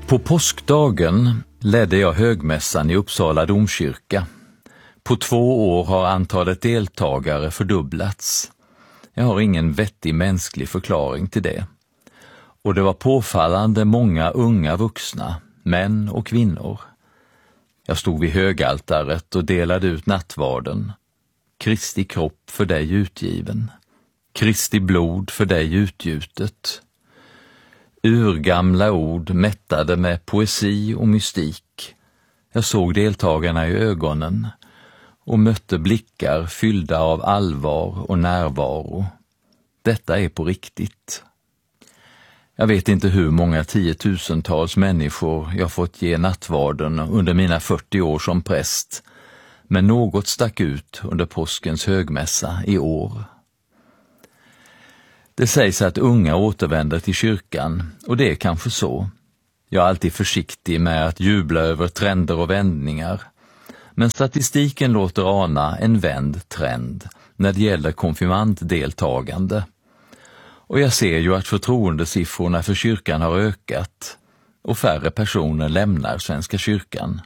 På påskdagen ledde jag högmässan i Uppsala domkyrka. På 2 år har antalet deltagare fördubblats. Jag har ingen vettig mänsklig förklaring till det. Och det var påfallande många unga vuxna, män och kvinnor. Jag stod vid högaltaret och delade ut nattvarden. Kristi kropp för dig utgiven. Kristi blod för dig utgjutet. Urgamla ord mättade med poesi och mystik. Jag såg deltagarna i ögonen och mötte blickar fyllda av allvar och närvaro. Detta är på riktigt. Jag vet inte hur många 10 000-tals människor jag fått ge nattvarden under mina 40 år som präst, men något stack ut under påskens högmässa i år. Det sägs att unga återvänder till kyrkan, och det är kanske så. Jag är alltid försiktig med att jubla över trender och vändningar, men statistiken låter ana en vänd trend när det gäller konfirmanddeltagande. Och jag ser ju att förtroendesiffrorna för kyrkan har ökat och färre personer lämnar Svenska kyrkan.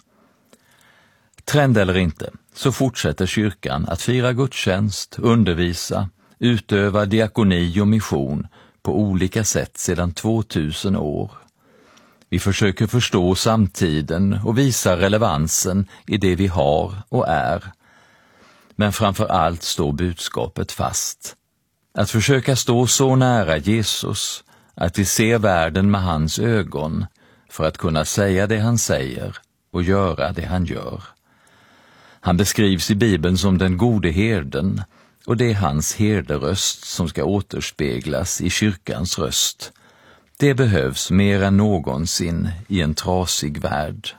Trend eller inte, så fortsätter kyrkan att fira gudstjänst, undervisa, utöva diakoni och mission på olika sätt sedan 2000 år. Vi försöker förstå samtiden och visa relevansen i det vi har och är. Men framför allt står budskapet fast. Att försöka stå så nära Jesus att vi ser världen med hans ögon för att kunna säga det han säger och göra det han gör. Han beskrivs i Bibeln som den gode herden, och det är hans herderöst som ska återspeglas i kyrkans röst. Det behövs mer än någonsin i en trasig värld.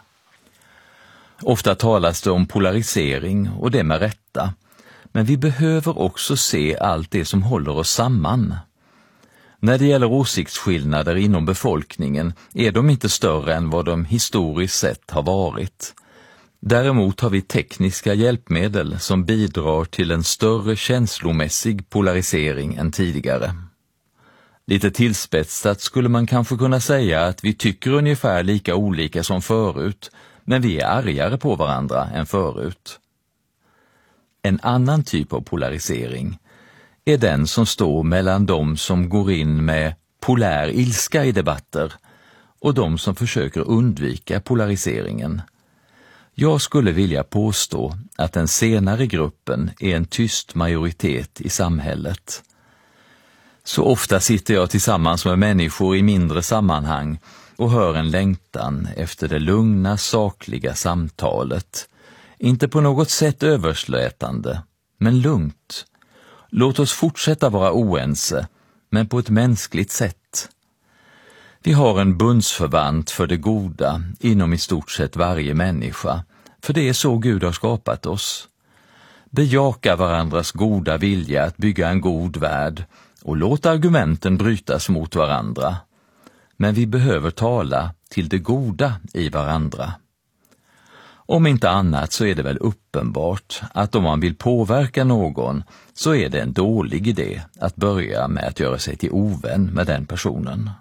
Ofta talas det om polarisering, och det med rätta. Men vi behöver också se allt det som håller oss samman. När det gäller åsiktsskillnader inom befolkningen är de inte större än vad de historiskt sett har varit. Däremot har vi tekniska hjälpmedel som bidrar till en större känslomässig polarisering än tidigare. Lite tillspetsat skulle man kanske kunna säga att vi tycker ungefär lika olika som förut, men vi är argare på varandra än förut. En annan typ av polarisering är den som står mellan de som går in med polär ilska i debatter och de som försöker undvika polariseringen. Jag skulle vilja påstå att den senare gruppen är en tyst majoritet i samhället. Så ofta sitter jag tillsammans med människor i mindre sammanhang och hör en längtan efter det lugna, sakliga samtalet. Inte på något sätt överslätande, men lugnt. Låt oss fortsätta vara oense, men på ett mänskligt sätt. Vi har en bundsförvant för det goda inom i stort sett varje människa, för det är så Gud har skapat oss. Bejaka varandras goda vilja att bygga en god värld och låt argumenten brytas mot varandra. Men vi behöver tala till det goda i varandra. Om inte annat så är det väl uppenbart att om man vill påverka någon så är det en dålig idé att börja med att göra sig till ovän med den personen.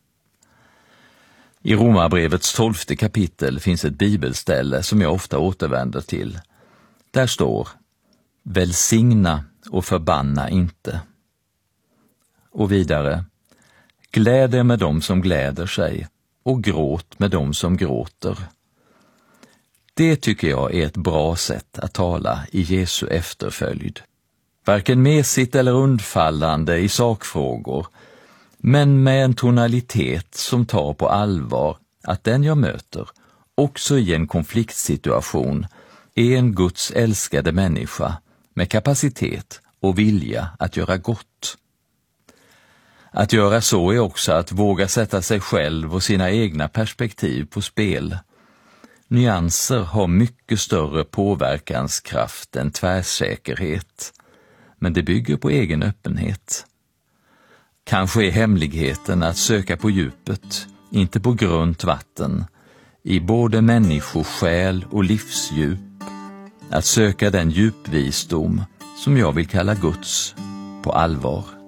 I Romarbrevets 12:e kapitel finns ett bibelställe som jag ofta återvänder till. Där står: välsigna och förbanna inte. Och vidare: gläd er med dem som gläder sig och gråt med dem som gråter. Det tycker jag är ett bra sätt att tala i Jesu efterföljd. Varken mesigt eller undfallande i sakfrågor, men med en tonalitet som tar på allvar att den jag möter, också i en konfliktsituation, är en Guds älskade människa med kapacitet och vilja att göra gott. Att göra så är också att våga sätta sig själv och sina egna perspektiv på spel. Nyanser har mycket större påverkanskraft än tvärsäkerhet, men det bygger på egen öppenhet. Kanske är hemligheten att söka på djupet, inte på grunt vatten, i både människosjäl och livsdjup. Att söka den djupvisdom som jag vill kalla Guds på allvar.